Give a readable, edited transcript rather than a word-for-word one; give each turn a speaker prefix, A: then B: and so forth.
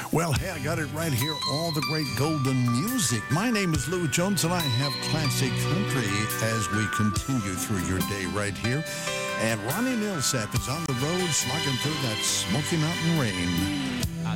A: Well, hey, I got it right here. All the great golden music. My name is Lou Jones, and I have classic country as we continue through your day right here. And Ronnie Millsap is on the road slugging through that Smoky Mountain rain.
B: I